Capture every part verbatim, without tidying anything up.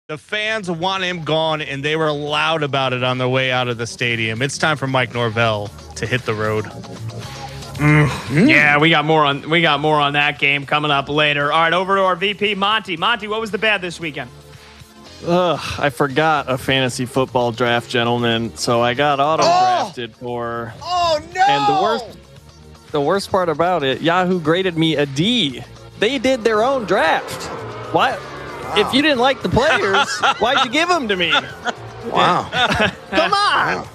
The fans want him gone, and they were loud about it on their way out of the stadium. It's time for Mike Norvell to hit the road. Mm. Yeah, we got more on we got more on that game coming up later. All right, over to our V P, Monty. Monty, what was the bad this weekend? Ugh, I forgot a fantasy football draft, gentlemen. So I got auto drafted oh! for. Oh no! And the worst, the worst part about it, Yahoo graded me a D. They did their own draft. Why? Wow. If you didn't like the players, why'd you give them to me? Wow! Come on.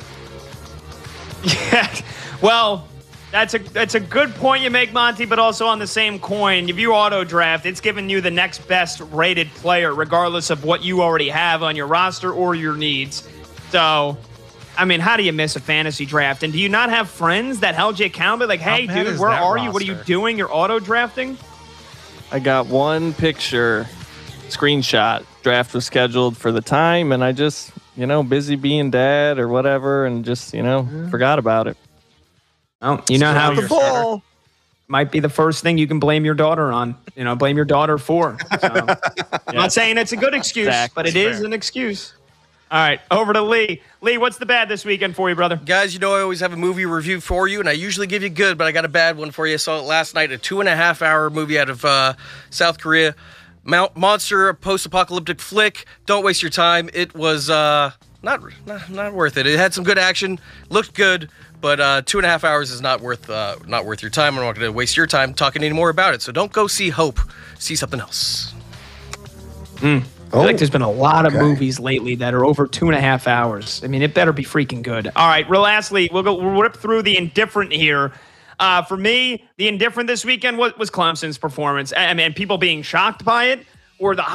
Yeah. Well. That's a that's a good point you make, Monty, but also on the same coin, if you auto draft, it's giving you the next best rated player, regardless of what you already have on your roster or your needs. So, I mean, how do you miss a fantasy draft? And do you not have friends that held you accountable? Like, hey, dude, where are you? What are you doing? You're auto drafting? I got one picture, screenshot. Draft was scheduled for the time, and I just, you know, busy being dad or whatever, and just, you know, mm-hmm. forgot about it. Oh, you know how the ball might be the first thing you can blame your daughter on. You know, blame your daughter for. So, yeah. I'm not saying it's a good excuse, exactly. but it That's is fair. an excuse. All right, over to Lee. Lee, what's the bad this weekend for you, brother? Guys, you know I always have a movie review for you, and I usually give you good, but I got a bad one for you. I saw it last night, a two-and-a-half-hour movie out of uh, South Korea. Mount Monster, a post-apocalyptic flick. Don't waste your time. It was uh, not, not not worth it. It had some good action, looked good, but uh, two and a half hours is not worth uh, not worth your time. I'm not going to waste your time talking any more about it. So don't go see Hope. See something else. Mm. I feel like there's been a lot of okay. movies lately that are over two and a half hours. I mean, it better be freaking good. All right, real lastly, we'll go we'll rip through the indifferent here. Uh, for me, the indifferent this weekend was, was Clemson's performance. I mean, people being shocked by it or the